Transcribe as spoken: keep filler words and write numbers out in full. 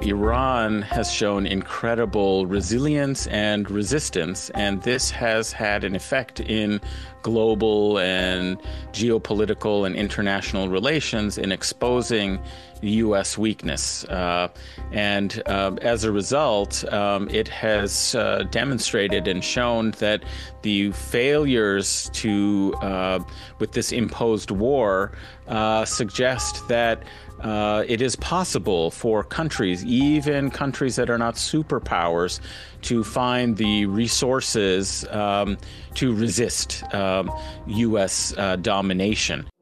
Iran has shown incredible resilience and resistance, and this has had an effect in global and geopolitical and international relations in exposing U S weakness. Uh, and uh, as a result, um, it has uh, demonstrated and shown that the failures to, uh, with this imposed war, uh, suggest that Uh, it is possible for countries, even countries that are not superpowers, to find the resources um, to resist um, U S uh, domination.